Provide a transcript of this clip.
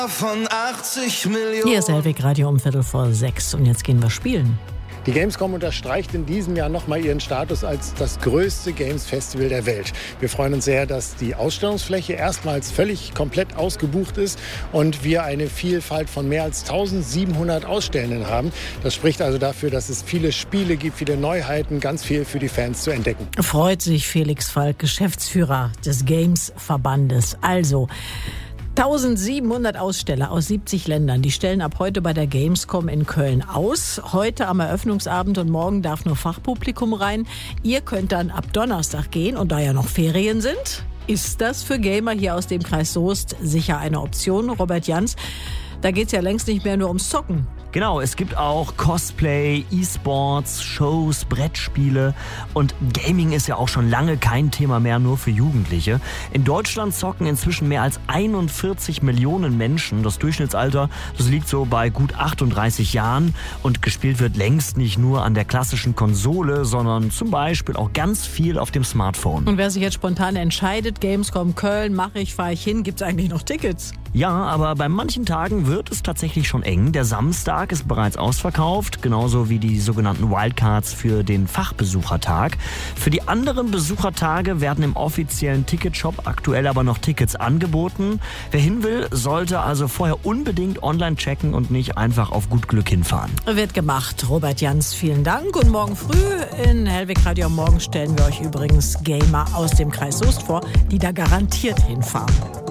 Von 80 Millionen. Hier ist Hellwig Radio um 5:45 und jetzt gehen wir spielen. Die Gamescom unterstreicht in diesem Jahr nochmal ihren Status als das größte Games-Festival der Welt. Wir freuen uns sehr, dass die Ausstellungsfläche erstmals völlig komplett ausgebucht ist und wir eine Vielfalt von mehr als 1700 Ausstellenden haben. Das spricht also dafür, dass es viele Spiele gibt, viele Neuheiten, ganz viel für die Fans zu entdecken. Freut sich Felix Falk, Geschäftsführer des Games-Verbandes. Also 1700 Aussteller aus 70 Ländern, die stellen ab heute bei der Gamescom in Köln aus. Heute am Eröffnungsabend und morgen darf nur Fachpublikum rein. Ihr könnt dann ab Donnerstag gehen und da ja noch Ferien sind, ist das für Gamer hier aus dem Kreis Soest sicher eine Option. Robert Jans, da geht's ja längst nicht mehr nur ums Zocken. Genau, es gibt auch Cosplay, E-Sports, Shows, Brettspiele und Gaming ist ja auch schon lange kein Thema mehr nur für Jugendliche. In Deutschland zocken inzwischen mehr als 41 Millionen Menschen. Das Durchschnittsalter, das liegt so bei gut 38 Jahren und gespielt wird längst nicht nur an der klassischen Konsole, sondern zum Beispiel auch ganz viel auf dem Smartphone. Und wer sich jetzt spontan entscheidet, Gamescom Köln, fahre ich hin, gibt's eigentlich noch Tickets? Ja, aber bei manchen Tagen wird es tatsächlich schon eng. Der Samstag ist bereits ausverkauft, genauso wie die sogenannten Wildcards für den Fachbesuchertag. Für die anderen Besuchertage werden im offiziellen Ticketshop aktuell aber noch Tickets angeboten. Wer hin will, sollte also vorher unbedingt online checken und nicht einfach auf gut Glück hinfahren. Wird gemacht. Robert Jans, vielen Dank. Und morgen früh in Hellwig Radio am Morgen stellen wir euch übrigens Gamer aus dem Kreis Soest vor, die da garantiert hinfahren.